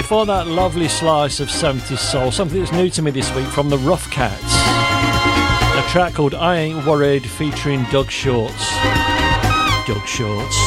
before that, lovely slice of 70s soul, something that's new to me this week from the Rough Cats. A track called I Ain't Worried featuring Doug Shorts. Doug Shorts.